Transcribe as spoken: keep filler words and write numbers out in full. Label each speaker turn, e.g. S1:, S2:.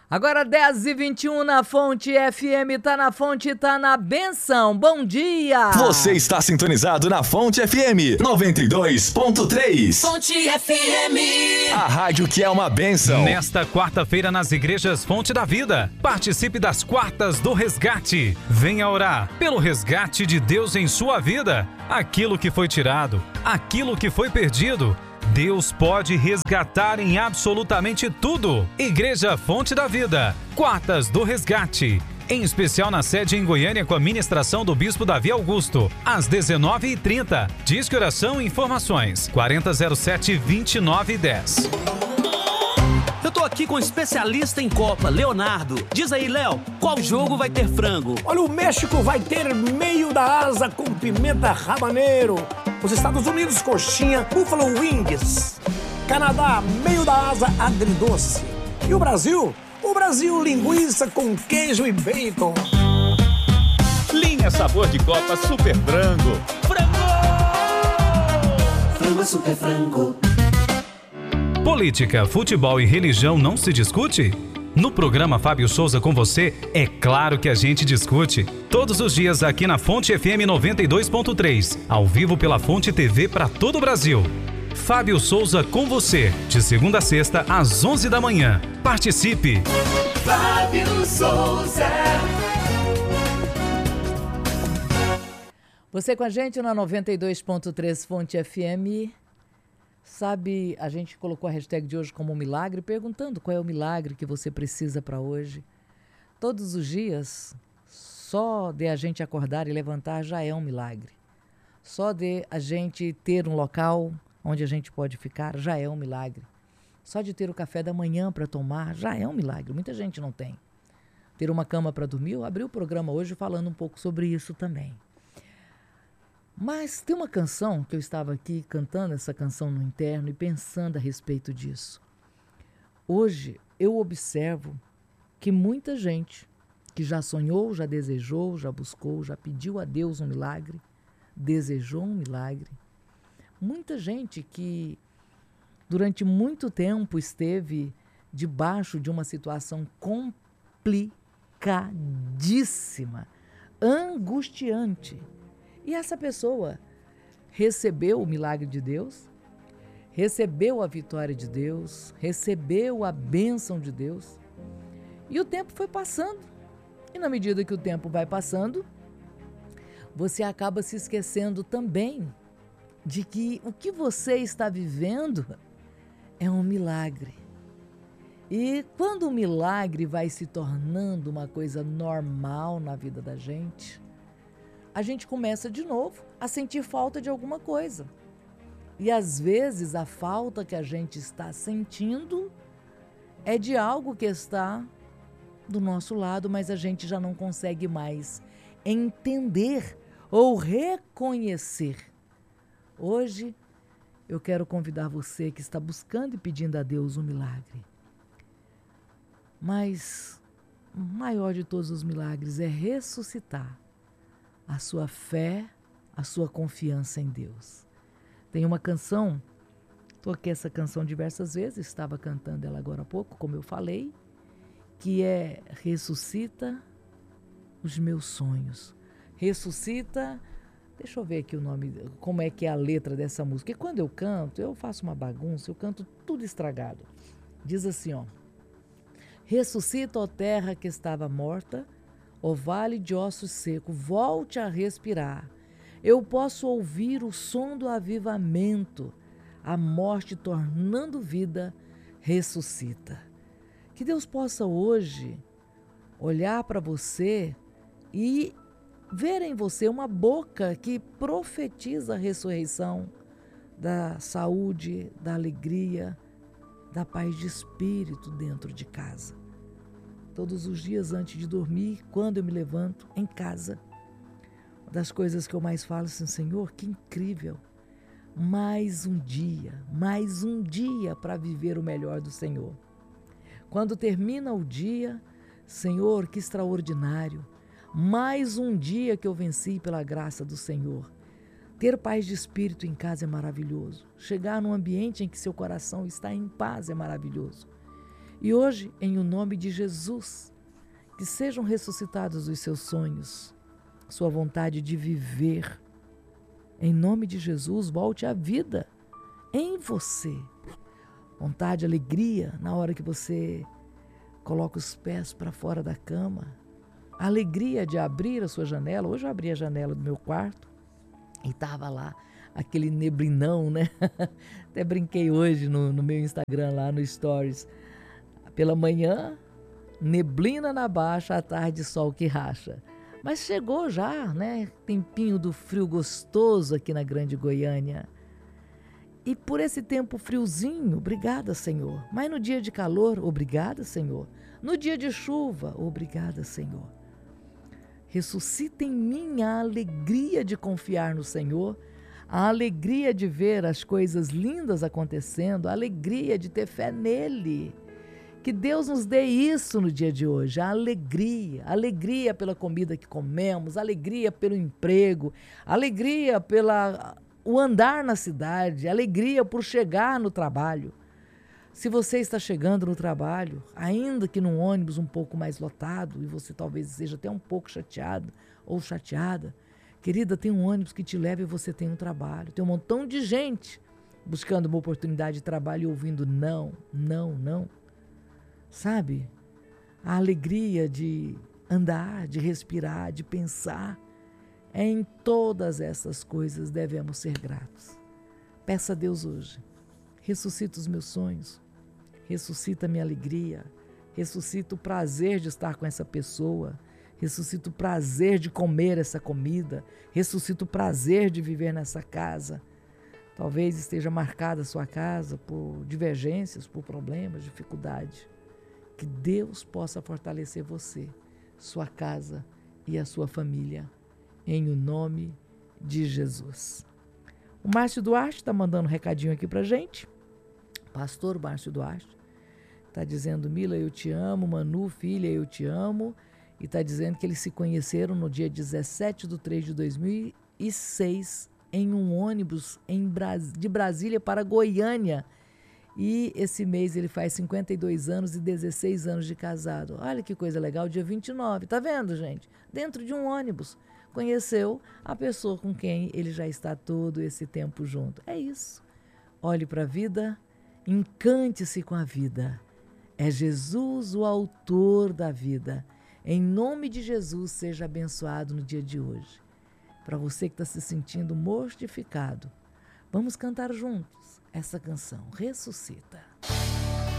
S1: Agora dez e vinte e um na Fonte F M, tá na Fonte, tá na benção. Bom dia!
S2: Você está sintonizado na Fonte F M noventa e dois ponto três.
S3: Fonte F M.
S2: A rádio que é uma benção.
S4: Nesta quarta-feira nas igrejas Fonte da Vida, participe das Quartas do Resgate. Venha orar pelo resgate de Deus em sua vida. Aquilo que foi tirado, aquilo que foi perdido, Deus pode resgatar em absolutamente tudo. Igreja Fonte da Vida, Quartas do Resgate. Em especial na sede em Goiânia com a ministração do Bispo Davi Augusto, às dezenove e trinta. Disque Oração e Informações, quarenta zero sete, vinte e nove dez.
S5: Eu tô aqui com o especialista em Copa, Leonardo. Diz aí, Léo, qual jogo vai ter frango?
S6: Olha, o México vai ter meio da asa com pimenta habanero. Os Estados Unidos, coxinha, Buffalo Wings. Canadá, meio da asa agridoce. E o Brasil? O Brasil, linguiça com queijo e bacon.
S7: Linha Sabor de Copa Super Frango.
S5: Frango!
S3: Frango Super Frango.
S4: Política, futebol e religião não se discute? No programa Fábio Souza com você, é claro que a gente discute. Todos os dias aqui na Fonte F M noventa e dois ponto três, ao vivo pela Fonte T V para todo o Brasil. Fábio Souza com você, de segunda a sexta, às onze da manhã. Participe!
S3: Fábio Souza.
S1: Você com a gente na noventa e dois ponto três Fonte F M. Sabe, a gente colocou a hashtag de hoje como um milagre, perguntando qual é o milagre que você precisa para hoje. Todos os dias, só de a gente acordar e levantar já é um milagre. Só de a gente ter um local onde a gente pode ficar já é um milagre. Só de ter o café da manhã para tomar já é um milagre. Muita gente não tem. Ter uma cama para dormir, eu abri o programa hoje falando um pouco sobre isso também. Mas tem uma canção que eu estava aqui cantando, essa canção no interno, e pensando a respeito disso. Hoje eu observo que muita gente que já sonhou, já desejou, já buscou, já pediu a Deus um milagre, desejou um milagre. Muita gente que durante muito tempo esteve debaixo de uma situação complicadíssima, angustiante. E essa pessoa recebeu o milagre de Deus, recebeu a vitória de Deus, recebeu a bênção de Deus. E o tempo foi passando. E na medida que o tempo vai passando, você acaba se esquecendo também de que o que você está vivendo é um milagre. E quando o milagre vai se tornando uma coisa normal na vida da gente, a gente começa de novo a sentir falta de alguma coisa. E às vezes a falta que a gente está sentindo é de algo que está do nosso lado, mas a gente já não consegue mais entender ou reconhecer. Hoje eu quero convidar você que está buscando e pedindo a Deus um milagre. Mas o maior de todos os milagres é ressuscitar a sua fé, a sua confiança em Deus. Tem uma canção, toquei essa canção diversas vezes, estava cantando ela agora há pouco, como eu falei, que é Ressuscita os meus sonhos. Ressuscita, deixa eu ver aqui o nome, como é que é a letra dessa música. E quando eu canto, eu faço uma bagunça, eu canto tudo estragado. Diz assim, ó: ressuscita, ó terra que estava morta, ó vale de ossos secos, volte a respirar. Eu posso ouvir o som do avivamento, a morte tornando vida, ressuscita. Que Deus possa hoje olhar para você e ver em você uma boca que profetiza a ressurreição da saúde, da alegria, da paz de espírito dentro de casa. Todos os dias antes de dormir, quando eu me levanto em casa, uma das coisas que eu mais falo é assim: Senhor, que incrível, mais um dia, mais um dia para viver o melhor do Senhor. Quando termina o dia, Senhor, que extraordinário, mais um dia que eu venci pela graça do Senhor. Ter paz de espírito em casa é maravilhoso. Chegar num ambiente em que seu coração está em paz é maravilhoso. E hoje, em o nome de Jesus, que sejam ressuscitados os seus sonhos, sua vontade de viver. Em nome de Jesus, volte à vida em você. Vontade, alegria na hora que você coloca os pés para fora da cama. A alegria de abrir a sua janela. Hoje eu abri a janela do meu quarto e estava lá aquele neblinão, né? Até brinquei hoje no, no meu Instagram, lá no Stories. Pela manhã, neblina na baixa, à tarde sol que racha. Mas chegou já, né? Tempinho do frio gostoso aqui na Grande Goiânia. E por esse tempo friozinho, obrigada, Senhor. Mas no dia de calor, obrigada, Senhor. No dia de chuva, obrigada, Senhor. Ressuscita em mim a alegria de confiar no Senhor, a alegria de ver as coisas lindas acontecendo, a alegria de ter fé nele. Que Deus nos dê isso no dia de hoje, a alegria, a alegria pela comida que comemos, a alegria pelo emprego, a alegria pela o andar na cidade, a alegria por chegar no trabalho. Se você está chegando no trabalho, ainda que num ônibus um pouco mais lotado, e você talvez seja até um pouco chateado ou chateada, querida, tem um ônibus que te leva e você tem um trabalho. Tem um montão de gente buscando uma oportunidade de trabalho e ouvindo não, não, não. Sabe? A alegria de andar, de respirar, de pensar. Em todas essas coisas devemos ser gratos. Peça a Deus hoje. Ressuscita os meus sonhos. Ressuscita a minha alegria. Ressuscita o prazer de estar com essa pessoa. Ressuscita o prazer de comer essa comida. Ressuscita o prazer de viver nessa casa. Talvez esteja marcada a sua casa por divergências, por problemas, dificuldade. Que Deus possa fortalecer você, sua casa e a sua família. Em o nome de Jesus. O Márcio Duarte está mandando um recadinho aqui pra gente. Pastor Márcio Duarte está dizendo: Mila, eu te amo. Manu, filha, eu te amo. E está dizendo que eles se conheceram no dia dezessete de três de dois mil e seis em um ônibus em Bras... de Brasília para Goiânia. E esse mês ele faz cinquenta e dois anos e dezesseis anos de casado. Olha que coisa legal, dia vinte e nove. Tá vendo, gente? Dentro de um ônibus. Conheceu a pessoa com quem ele já está todo esse tempo junto. É isso. Olhe para a vida, encante-se com a vida. É Jesus o autor da vida. Em nome de Jesus, seja abençoado no dia de hoje. Para você que está se sentindo mortificado, vamos cantar juntos essa canção. Ressuscita.